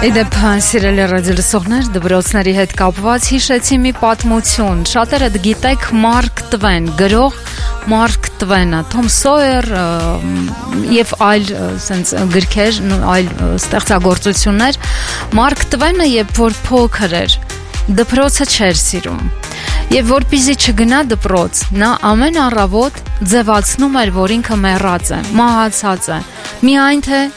Իդեպ սիրելի ռադիոլսողներ, դպրոցների հետ կապված հիշեցի մի պատմություն։ Շատերը գիտեք Մարկ Տվեն, գրող Մարկ Տվենը, Թոմ Սոյեր եւ այլ sense գրքեր, այլ ստեղծագործություններ։ Մարկ Տվենը, երբ որ փոքր էր, դպրոցը չէր սիրում։ Եվ որպեսզի չգնա դպրոց, նա ամեն առավոտ ձևացնում էր, որ ինքը մեռած է, մահացած է։ Միայն թե